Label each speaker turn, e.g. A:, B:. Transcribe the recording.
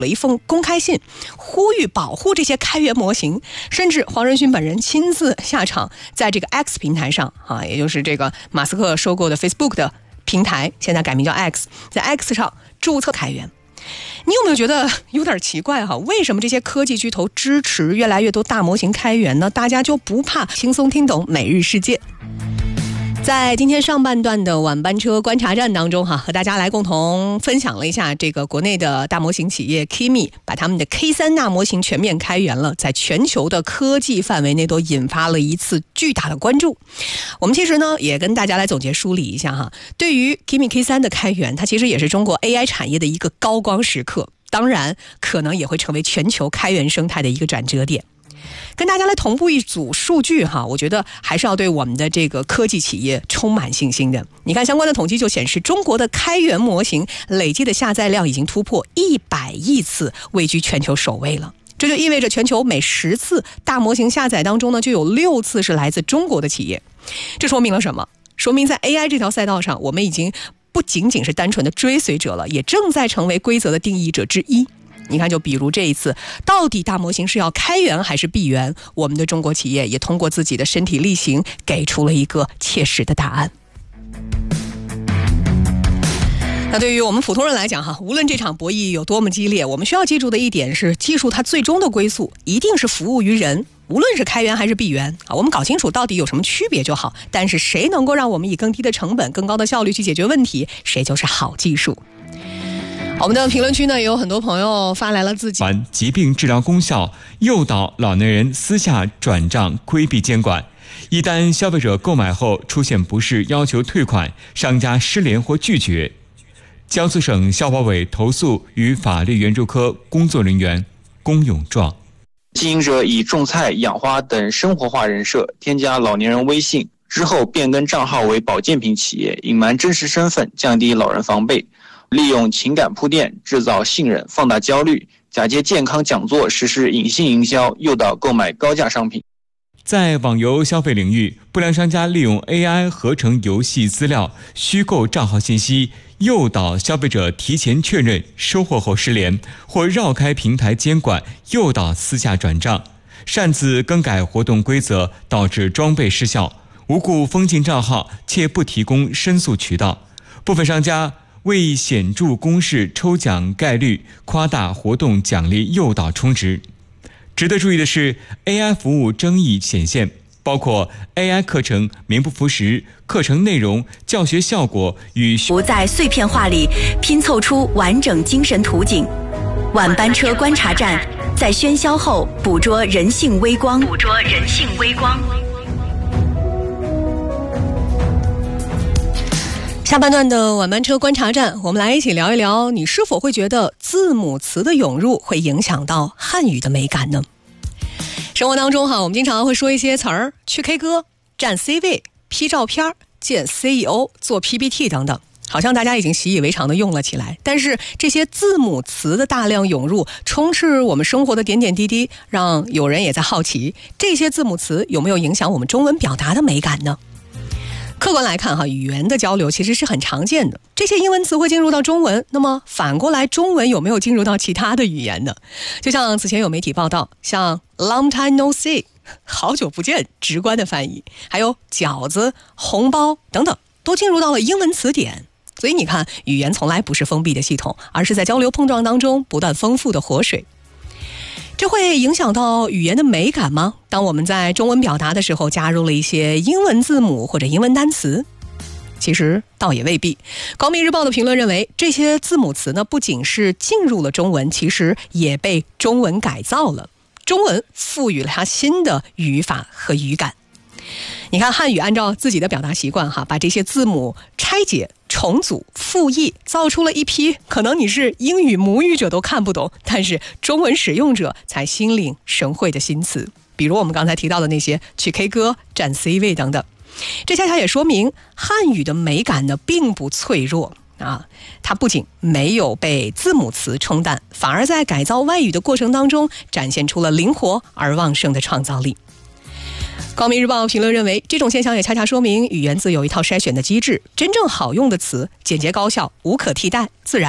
A: 了一封公开信，呼吁保护这些开源模型，甚至黄仁勋本人亲自下场，在这个 X 平台上也就是这个马斯克收购的 Facebook 的平台，现在改名叫 X， 在 X 上注册开源。你有没有觉得有点奇怪为什么这些科技巨头支持越来越多大模型开源呢？大家就不怕轻松听懂每日世界？在今天上半段的晚班车观察站当中和大家来共同分享了一下这个国内的大模型企业 Kimi 把他们的 K3 大模型全面开源了，在全球的科技范围内都引发了一次巨大的关注。我们其实呢也跟大家来总结梳理一下对于 Kimi K3 的开源，它其实也是中国 AI 产业的一个高光时刻，当然可能也会成为全球开源生态的一个转折点。跟大家来同步一组数据我觉得还是要对我们的这个科技企业充满信心的。你看相关的统计就显示，中国的开源模型累计的下载量已经突破100亿次，位居全球首位了。这就意味着全球每10次大模型下载当中呢，就有6次是来自中国的企业。这说明了什么？说明在 AI 这条赛道上，我们已经不仅仅是单纯的追随者了，也正在成为规则的定义者之一。你看，就比如这一次，到底大模型是要开源还是闭源？我们的中国企业也通过自己的身体力行，给出了一个切实的答案。那对于我们普通人来讲无论这场博弈有多么激烈，我们需要记住的一点是，技术它最终的归宿一定是服务于人，无论是开源还是闭源我们搞清楚到底有什么区别就好。但是谁能够让我们以更低的成本、更高的效率去解决问题，谁就是好技术。我们的评论区呢，也有很多朋友发来了自己
B: 疾病治疗功效，诱导老年人私下转账规避监管。一旦消费者购买后出现不适，要求退款，商家失联或拒绝。江苏省消保委投诉与法律援助科工作人员龚永壮。
C: 经营者以种菜、养花等生活化人设添加老年人微信之后，变更账号为保健品企业，隐瞒真实身份，降低老人防备。利用情感铺垫，制造信任，放大焦虑，假借健康讲座实施隐性营销，诱导购买高价商品。
B: 在网游消费领域，不良商家利用 AI 合成游戏资料、虚构账号信息，诱导消费者提前确认，收货后失联，或绕开平台监管，诱导私下转账，擅自更改活动规则，导致装备失效，无故封禁账号，且不提供申诉渠道。部分商家为显著公示抽奖概率，夸大活动奖励，诱导充值。值得注意的是， AI 服务争议显现，包括 AI 课程名不符实，课程内容、教学效果与
D: 不在碎片化里拼凑出完整精神图景。晚班车观察站，在喧嚣后捕捉人性微光。
A: 下半段的晚班车观察站，我们来一起聊一聊，你是否会觉得字母词的涌入会影响到汉语的美感呢？生活当中我们经常会说一些词儿，去 K 歌、占 C 位、P 照片、见 CEO、做 PPT 等等，好像大家已经习以为常的用了起来。但是这些字母词的大量涌入，充斥我们生活的点点滴滴，让有人也在好奇，这些字母词有没有影响我们中文表达的美感呢？客观来看语言的交流其实是很常见的，这些英文词会进入到中文，那么反过来中文有没有进入到其他的语言呢？就像此前有媒体报道，像 long time no see 好久不见直观的翻译，还有饺子、红包等等都进入到了英文词典。所以你看，语言从来不是封闭的系统，而是在交流碰撞当中不断丰富的活水。这会影响到语言的美感吗？当我们在中文表达的时候加入了一些英文字母或者英文单词，其实倒也未必。光明日报的评论认为，这些字母词呢，不仅是进入了中文，其实也被中文改造了，中文赋予了它新的语法和语感。你看汉语按照自己的表达习惯把这些字母拆解、重组、复译，造出了一批可能你是英语母语者都看不懂，但是中文使用者才心领神会的新词。比如我们刚才提到的那些去 K 歌、占 C 位等等，这恰恰也说明汉语的美感呢并不脆弱它不仅没有被字母词冲淡，反而在改造外语的过程当中展现出了灵活而旺盛的创造力。光明日报评论认为，这种现象也恰恰说明语言自有一套筛选的机制，真正好用的词简洁高效、无可替代，自然